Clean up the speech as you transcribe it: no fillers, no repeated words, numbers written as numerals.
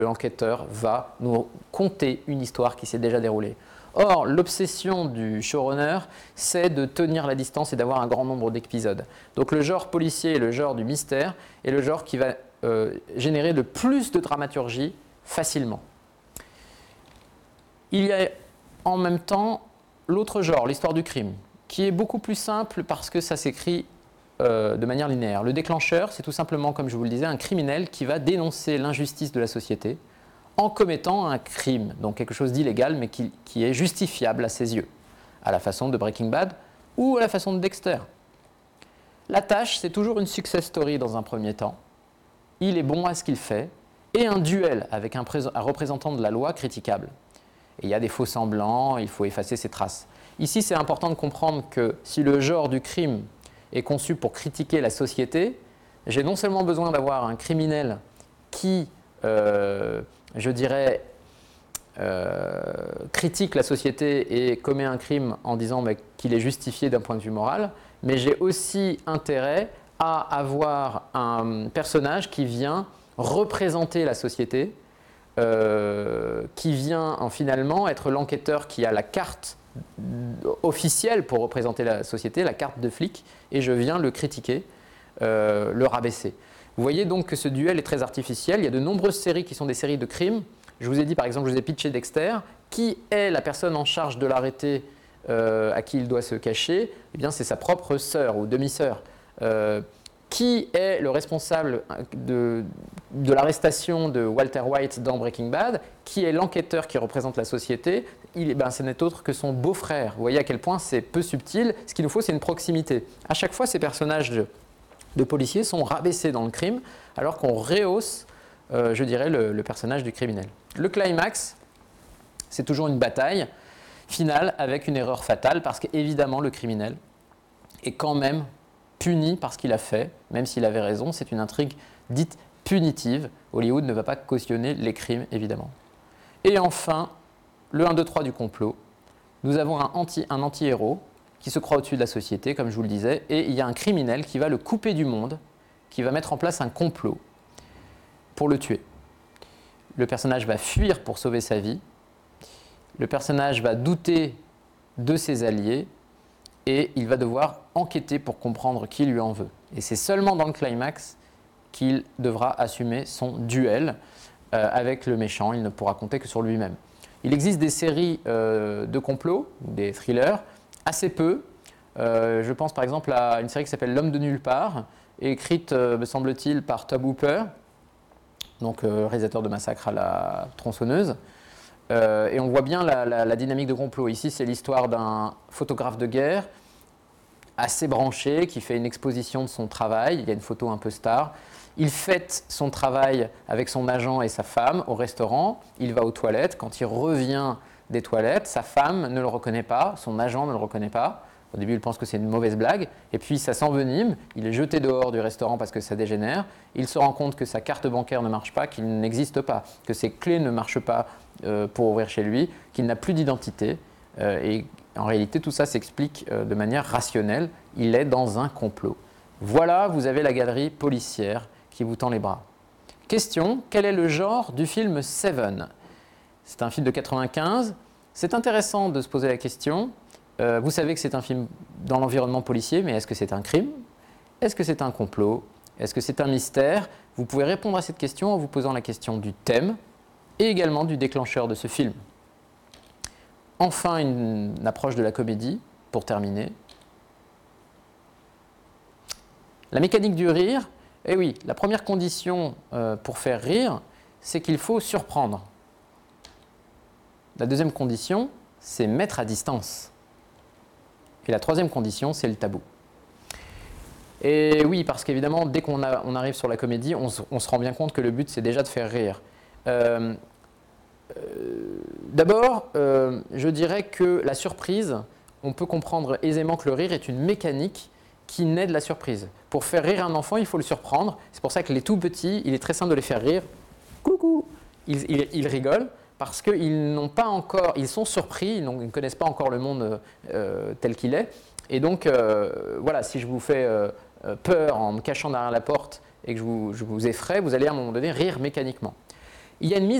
l'enquêteur va nous conter une histoire qui s'est déjà déroulée. Or, l'obsession du showrunner, c'est de tenir la distance et d'avoir un grand nombre d'épisodes. Donc le genre policier et le genre du mystère est le genre qui va générer le plus de dramaturgie facilement. Il y a en même temps l'autre genre, l'histoire du crime, qui est beaucoup plus simple parce que ça s'écrit de manière linéaire. Le déclencheur, c'est tout simplement, comme je vous le disais, un criminel qui va dénoncer l'injustice de la société en commettant un crime, donc quelque chose d'illégal, mais qui est justifiable à ses yeux, à la façon de Breaking Bad ou à la façon de Dexter. La tâche, c'est toujours une success story dans un premier temps. Il est bon à ce qu'il fait, et un duel avec un représentant de la loi critiquable. Et il y a des faux semblants, il faut effacer ses traces. Ici, c'est important de comprendre que si le genre du crime est conçu pour critiquer la société, j'ai non seulement besoin d'avoir un criminel qui, je dirais, critique la société et commet un crime en disant qu'il est justifié d'un point de vue moral, mais j'ai aussi intérêt à avoir un personnage qui vient représenter la société, qui vient finalement être l'enquêteur qui a la carte officielle pour représenter la société, la carte de flic, et je viens le critiquer, le rabaisser. Vous voyez donc que ce duel est très artificiel. Il y a de nombreuses séries qui sont des séries de crimes. Je vous ai dit par exemple, je vous ai pitché Dexter. Qui est la personne en charge de l'arrêter à qui il doit se cacher? Eh bien, c'est sa propre sœur ou demi-sœur. Qui est le responsable de l'arrestation de Walter White dans Breaking Bad? Qui est l'enquêteur qui représente la société? Ce n'est autre que son beau-frère. Vous voyez à quel point c'est peu subtil. Ce qu'il nous faut, c'est une proximité. À chaque fois, ces personnages de policiers sont rabaissés dans le crime, alors qu'on rehausse, je dirais, le personnage du criminel. Le climax, c'est toujours une bataille finale avec une erreur fatale, parce qu'évidemment, le criminel est quand même puni par ce qu'il a fait, même s'il avait raison. C'est une intrigue dite punitive. Hollywood ne va pas cautionner les crimes, évidemment. Et enfin, le 1, 2, 3 du complot. Nous avons un anti-héros qui se croit au-dessus de la société, comme je vous le disais, et il y a un criminel qui va le couper du monde, qui va mettre en place un complot pour le tuer. Le personnage va fuir pour sauver sa vie. Le personnage va douter de ses alliés et il va devoir enquêter pour comprendre qui lui en veut. Et c'est seulement dans le climax qu'il devra assumer son duel avec le méchant. Il ne pourra compter que sur lui-même. Il existe des séries de complots, des thrillers, assez peu. Je pense par exemple à une série qui s'appelle L'homme de nulle part, écrite, me semble-t-il, par Tobe Hooper, donc réalisateur de Massacre à la tronçonneuse. Et on voit bien la dynamique de complot. Ici, c'est l'histoire d'un photographe de guerre assez branché qui fait une exposition de son travail. Il y a une photo un peu star. Il fête son travail avec son agent et sa femme au restaurant. Il va aux toilettes. Quand il revient des toilettes, sa femme ne le reconnaît pas, son agent ne le reconnaît pas. Au début, il pense que c'est une mauvaise blague. Et puis, ça s'envenime. Il est jeté dehors du restaurant parce que ça dégénère. Il se rend compte que sa carte bancaire ne marche pas, qu'il n'existe pas, que ses clés ne marchent pas pour ouvrir chez lui, qu'il n'a plus d'identité. Et en réalité, tout ça s'explique de manière rationnelle. Il est dans un complot. Voilà, vous avez la galerie policière qui vous tend les bras. Question, quel est le genre du film Seven? C'est un film de 95. C'est intéressant de se poser la question. Vous savez que c'est un film dans l'environnement policier, mais est-ce que c'est un crime? Est-ce que c'est un complot? Est-ce que c'est un mystère? Vous pouvez répondre à cette question en vous posant la question du thème et également du déclencheur de ce film. Enfin, une approche de la comédie, pour terminer. La mécanique du rire, eh oui, la première condition pour faire rire, c'est qu'il faut surprendre. La deuxième condition, c'est mettre à distance. Et la troisième condition, c'est le tabou. Et oui, parce qu'évidemment, dès qu'on arrive sur la comédie, on se rend bien compte que le but, c'est déjà de faire rire. D'abord, je dirais que la surprise, on peut comprendre aisément que le rire est une mécanique qui naît de la surprise. Pour faire rire un enfant, il faut le surprendre. C'est pour ça que les tout petits, il est très simple de les faire rire. Coucou! Ils rigolent parce qu'ils n'ont pas encore, ils sont surpris, ils ne connaissent pas encore le monde tel qu'il est. Et donc, voilà, si je vous fais peur en me cachant derrière la porte et que je vous effraie, vous allez à un moment donné rire mécaniquement. il y a une mise